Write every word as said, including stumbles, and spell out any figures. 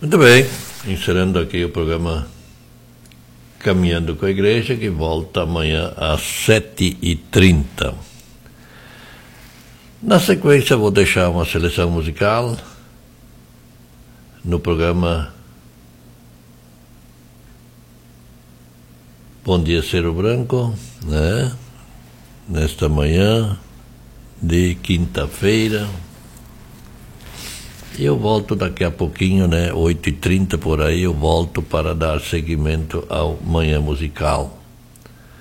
Muito bem, encerrando aqui o programa Caminhando com a Igreja, que volta amanhã às sete e trinta. Na sequência, vou deixar uma seleção musical no programa Bom Dia Cerro Branco, né? Nesta manhã de quinta-feira. E eu volto daqui a pouquinho, né? oito e trinta por aí, eu volto para dar seguimento ao Manhã Musical.